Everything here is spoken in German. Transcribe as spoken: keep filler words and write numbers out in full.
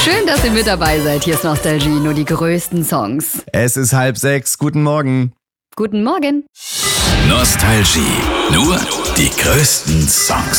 Schön, dass ihr mit dabei seid. Hier ist Nostalgie, nur die größten Songs. Es ist halb sechs. Guten Morgen. Guten Morgen. Nostalgie, nur die größten Songs.